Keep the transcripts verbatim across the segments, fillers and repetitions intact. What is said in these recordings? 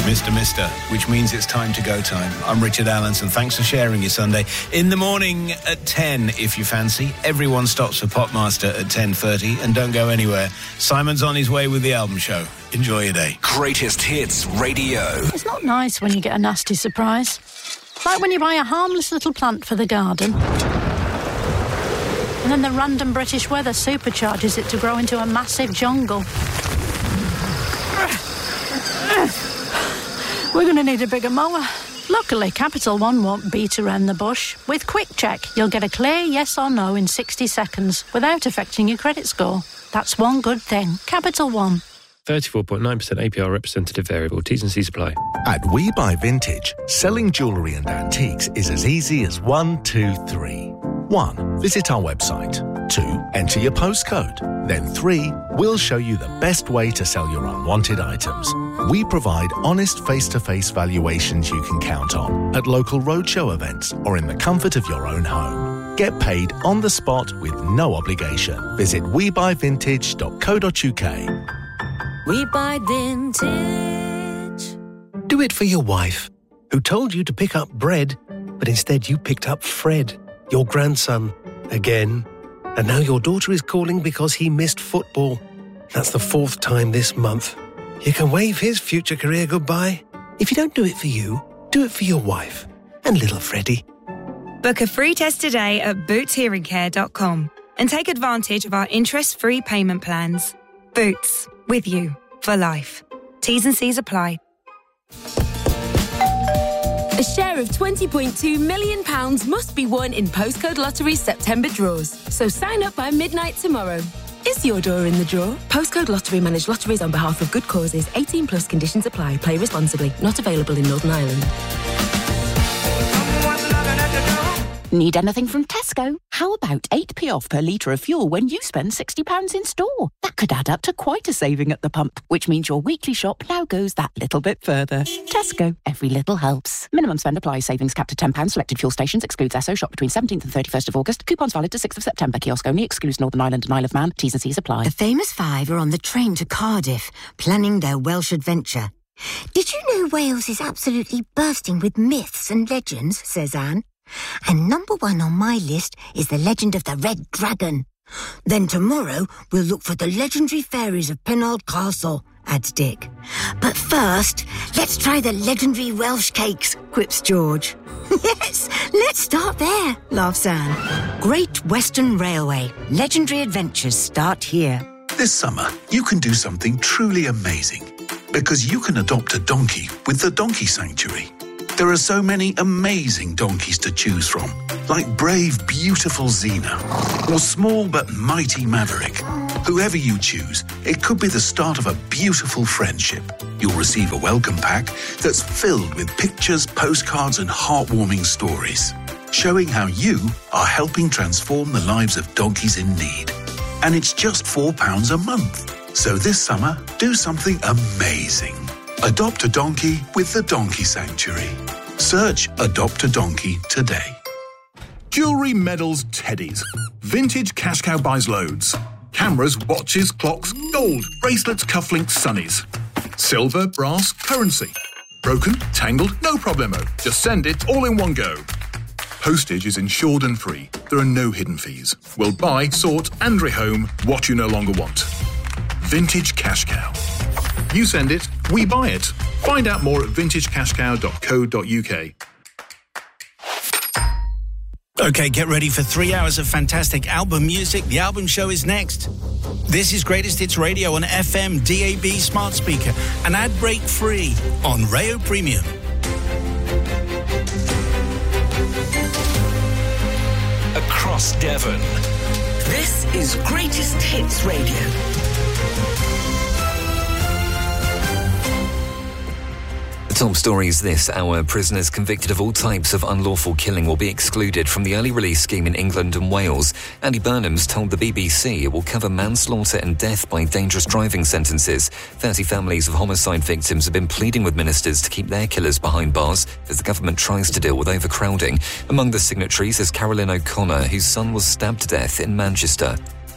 Mister Mister, which means it's time to go time. I'm Richard Allenson. Thanks for sharing your Sunday. In the morning at ten, if you fancy. Everyone stops for Popmaster at ten thirty, and don't go anywhere. Simon's on his way with the album show. Enjoy your day. Greatest Hits Radio. It's not nice when you get a nasty surprise. Like when you buy a harmless little plant for the garden, and then the random British weather supercharges it to grow into a massive jungle. We're going to need a bigger mower. Luckily, Capital One won't beat around the bush. With Quick Check, you'll get a clear yes or no in sixty seconds without affecting your credit score. That's one good thing. Capital One. thirty-four point nine percent A P R representative variable. T's and C's apply. At We Buy Vintage, selling jewellery and antiques is as easy as one, two, three. One, visit our website. Two, enter your postcode. Then three, we'll show you the best way to sell your unwanted items. We provide honest face-to-face valuations you can count on at local roadshow events or in the comfort of your own home. Get paid on the spot with no obligation. Visit we buy vintage dot co dot uk. We Buy Vintage. Do it for your wife, who told you to pick up bread, but instead you picked up Fred, your grandson, again. And now your daughter is calling because he missed football. That's the fourth time this month. You can wave his future career goodbye. If you don't do it for you, do it for your wife and little Freddie. Book a free test today at boots hearing care dot com and take advantage of our interest-free payment plans. Boots, with you for life. T's and C's apply. A share of twenty point two million pounds must be won in Postcode Lottery's September draws. So sign up by midnight tomorrow. Is your door in the draw? Postcode Lottery manage lotteries on behalf of good causes. eighteen plus conditions apply. Play responsibly. Not available in Northern Ireland. Need anything from Tesco? How about eight p off per litre of fuel when you spend sixty pounds in store? That could add up to quite a saving at the pump, which means your weekly shop now goes that little bit further. Tesco. Every little helps. Minimum spend applies. Savings capped at ten pounds. Selected fuel stations. Excludes Esso. Shop between seventeenth and thirty-first of August. Coupons valid to sixth of September. Kiosk only. Excludes Northern Ireland and Isle of Man. T's and C's apply. The famous five are on the train to Cardiff, planning their Welsh adventure. Did you know Wales is absolutely bursting with myths and legends, says Anne. And number one on my list is the legend of the Red Dragon. Then tomorrow, we'll look for the legendary fairies of Penarth Castle, adds Dick. But first, let's try the legendary Welsh cakes, quips George. Yes, let's start there, laughs Anne. Great Western Railway. Legendary adventures start here. This summer, you can do something truly amazing. Because you can adopt a donkey with the Donkey Sanctuary. There are so many amazing donkeys to choose from, like brave, beautiful Xena, or small but mighty Maverick. Whoever you choose, it could be the start of a beautiful friendship. You'll receive a welcome pack that's filled with pictures, postcards, and heartwarming stories, showing how you are helping transform the lives of donkeys in need. And it's just four pounds a month. So this summer, do something amazing. Adopt a donkey with the Donkey Sanctuary. Search Adopt a Donkey today. Jewellery, medals, teddies. Vintage Cash Cow buys loads. Cameras, watches, clocks, gold, bracelets, cufflinks, sunnies. Silver, brass, currency. Broken, tangled, no problemo. Just send it all in one go. Postage is insured and free. There are no hidden fees. We'll buy, sort and rehome what you no longer want. Vintage Cash Cow. You send it, we buy it. Find out more at vintage cash cow dot co dot uk. Okay, get ready for three hours of fantastic album music. The album show is next. This is Greatest Hits Radio on F M, D A B, smart speaker, and ad break free on Rayo Premium. Across Devon. This is Greatest Hits Radio. Top stories this hour. Prisoners convicted of all types of unlawful killing will be excluded from the early release scheme in England and Wales. Andy Burnham's told the B B C it will cover manslaughter and death by dangerous driving sentences. thirty families of homicide victims have been pleading with ministers to keep their killers behind bars as the government tries to deal with overcrowding. Among the signatories is Carolyn O'Connor, whose son was stabbed to death in Manchester.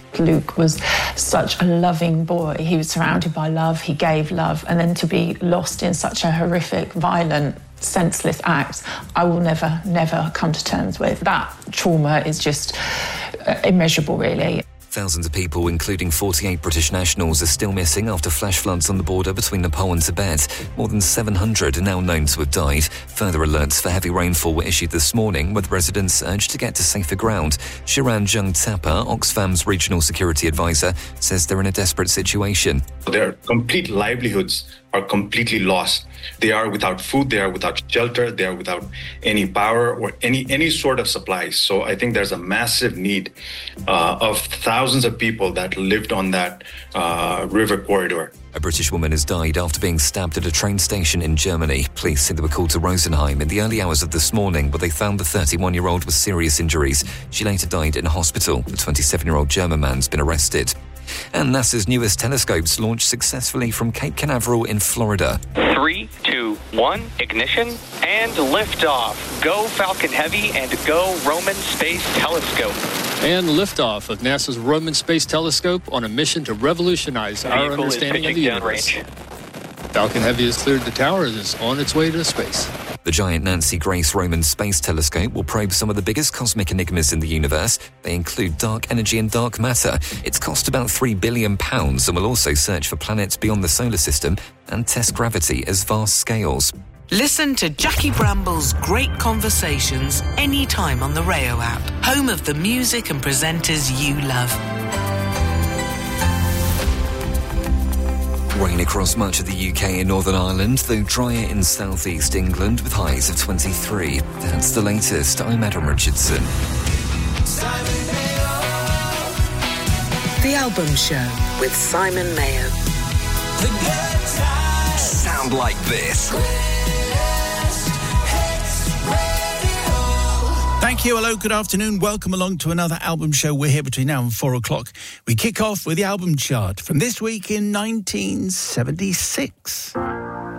Luke was such a loving boy. He was surrounded by love, he gave love, and then to be lost in such a horrific, violent, senseless act, I will never, never come to terms with. That trauma is just uh, immeasurable, really. Thousands of people, including forty-eight British nationals, are still missing after flash floods on the border between Nepal and Tibet. More than seven hundred are now known to have died. Further alerts for heavy rainfall were issued this morning, with residents urged to get to safer ground. Shiran Jung Thapa, Oxfam's regional security advisor, says they're in a desperate situation. Their complete livelihoods are completely lost. They are without food, they are without shelter, they are without any power or any any sort of supplies. So I think there's a massive need uh, of thousands of people that lived on that uh, river corridor. A British woman has died after being stabbed at a train station in Germany. Police say they were called to Rosenheim in the early hours of this morning, but they found the thirty-one-year-old with serious injuries. She later died in a hospital. The twenty-seven-year-old German man's been arrested. And NASA's newest telescopes launched successfully from Cape Canaveral in Florida. Three, two, one, ignition, and liftoff. Go Falcon Heavy and go Roman Space Telescope. And liftoff of NASA's Roman Space Telescope on a mission to revolutionize our understanding of the universe. Falcon Heavy has cleared the tower and is on its way to space. The giant Nancy Grace Roman Space Telescope will probe some of the biggest cosmic enigmas in the universe. They include dark energy and dark matter. It's cost about three billion pounds and will also search for planets beyond the solar system and test gravity at vast scales. Listen to Jackie Bramble's Great Conversations anytime on the Rayo app, home of the music and presenters you love. Rain across much of the U K and Northern Ireland, though drier in southeast England with highs of twenty-three. That's the latest. I'm Adam Richardson. The Album Show with Simon Mayo. Sound like this. Thank you. Hello, good afternoon. Welcome along to another album show. We're here between now and four o'clock. We kick off with the album chart from this week in nineteen seventy-six.